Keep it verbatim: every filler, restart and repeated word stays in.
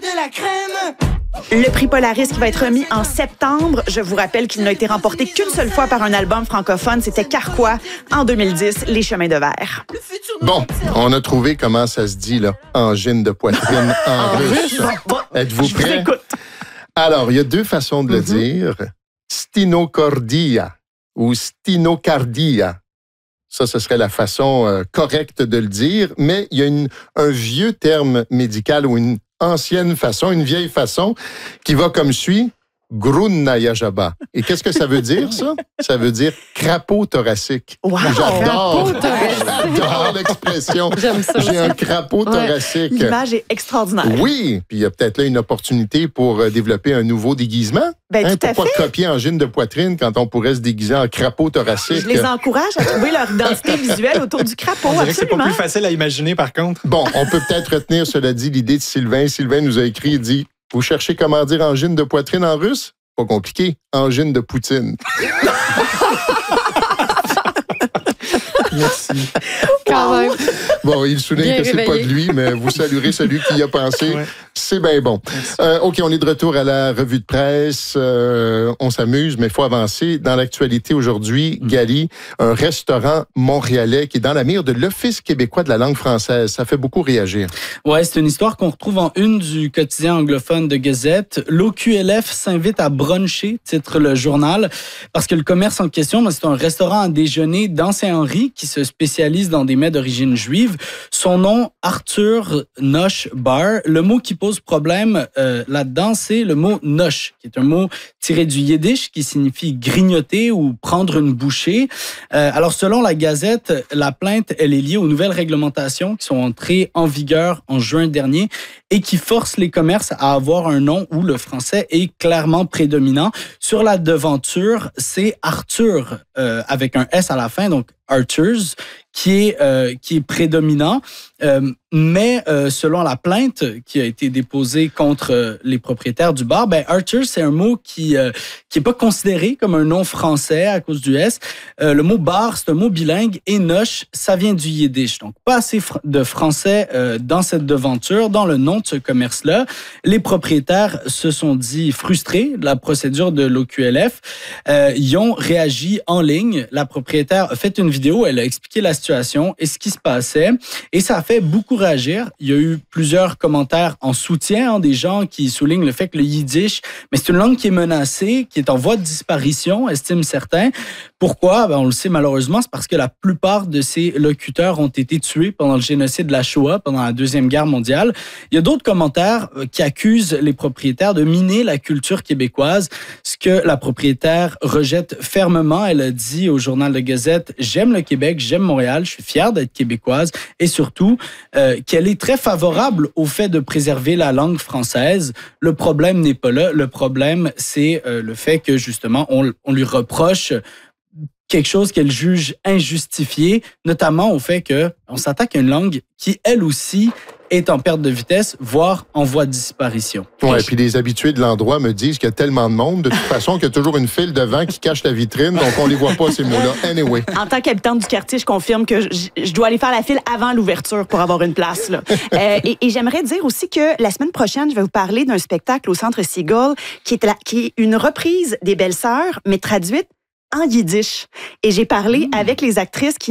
de la crème. Le prix Polaris qui va être remis en septembre. Je vous rappelle qu'il n'a été remporté qu'une seule fois par un album francophone. C'était Carquois en deux mille dix, Les Chemins de Verre. Bon, on a trouvé comment ça se dit, là. Angine de poitrine en russe. Êtes-vous prêts? Alors, il y a deux façons de le mm-hmm. dire. Stinocardia ou stinocardia. Ça, ce serait la façon euh, correcte de le dire. Mais il y a une, un vieux terme médical ou une ancienne façon, une vieille façon qui va comme suit. Grunnayajaba. Et qu'est-ce que ça veut dire, ça? Ça veut dire crapaud thoracique. Wow! J'adore! J'adore l'expression. J'aime ça. J'ai un crapaud thoracique. Ouais. L'image est extraordinaire. Oui, puis il y a peut-être là une opportunité pour euh, développer un nouveau déguisement. Ben, hein, tout à pourquoi fait. copier angine de poitrine quand on pourrait se déguiser en crapaud thoracique? Je les encourage à trouver leur identité visuelle autour du crapaud. On dirait absolument. que c'est pas plus facile à imaginer, par contre. Bon, on peut peut-être retenir, cela dit, l'idée de Sylvain. Sylvain nous a écrit, il dit, vous cherchez comment dire angine de poitrine en russe? Pas compliqué. Angine de poutine. Merci. Quand même. Bon, il souligne Bien que c'est réveillé. pas de lui, mais vous saluerez celui qui y a pensé. Ouais. C'est bien bon. Euh, OK, on est de retour à la revue de presse. Euh, on s'amuse, mais il faut avancer. Dans l'actualité aujourd'hui, Gali, un restaurant montréalais qui est dans la mire de l'Office québécois de la langue française. Ça fait beaucoup réagir. Ouais, c'est une histoire qu'on retrouve en une du quotidien anglophone de Gazette. L'O Q L F s'invite à bruncher, titre le journal, parce que le commerce en question, c'est un restaurant à déjeuner dans Saint-Henri qui se spécialise dans des mets d'origine juive. Son nom, Arthur Nosh Bar. Le mot qui pose problème euh, là-dedans, c'est le mot nosh, qui est un mot tiré du yiddish qui signifie grignoter ou prendre une bouchée. Euh, alors, selon la Gazette, la plainte, elle est liée aux nouvelles réglementations qui sont entrées en vigueur en juin dernier et qui forcent les commerces à avoir un nom où le français est clairement prédominant. Sur la devanture, c'est Arthur euh, avec un S à la fin, donc Arthur's, qui est, euh, qui est prédominant. Euh, mais euh, selon la plainte qui a été déposée contre euh, les propriétaires du bar, ben Arthur, c'est un mot qui euh, qui est pas considéré comme un nom français à cause du S. Euh, le mot bar, c'est un mot bilingue et nosh, ça vient du yiddish. Donc, pas assez fr- de français euh, dans cette devanture, dans le nom de ce commerce-là. Les propriétaires se sont dit frustrés de la procédure de l'O Q L F. Euh, ils ont réagi en ligne. La propriétaire a fait une vidéo, elle a expliqué la situation et ce qui se passait. Et ça a fait beaucoup réagir. Il y a eu plusieurs commentaires en soutien, hein, des gens qui soulignent le fait que le yiddish, mais c'est une langue qui est menacée, qui est en voie de disparition, estiment certains. Pourquoi? Ben, on le sait malheureusement, c'est parce que la plupart de ces locuteurs ont été tués pendant le génocide de la Shoah, pendant la Deuxième Guerre mondiale. Il y a d'autres commentaires qui accusent les propriétaires de miner la culture québécoise, ce que la propriétaire rejette fermement. Elle a dit au journal de Gazette, « J'aime le Québec, j'aime Montréal, je suis fière d'être québécoise et surtout euh, qu'elle est très favorable au fait de préserver la langue française. Le problème n'est pas là. Le problème, c'est euh, le fait que justement, on, on lui reproche quelque chose qu'elle juge injustifié, notamment au fait qu'on s'attaque à une langue qui, elle aussi, est en perte de vitesse, voire en voie de disparition. Oui, puis les habitués de l'endroit me disent qu'il y a tellement de monde, de toute façon, qu'il y a toujours une file devant qui cache la vitrine, donc on les voit pas, ces mots-là. Anyway. En tant qu'habitante du quartier, je confirme que je, je dois aller faire la file avant l'ouverture pour avoir une place. Là. Euh, et, et j'aimerais dire aussi que la semaine prochaine, je vais vous parler d'un spectacle au Centre Seagull qui est, la, qui est une reprise des Belles-Sœurs, mais traduite en yiddish. Et j'ai parlé mmh. avec les actrices qui